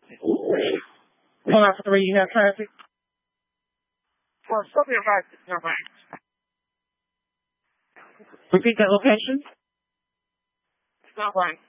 Hold on for 3, you have traffic. For something about no thanks. Repeat that location. No thanks.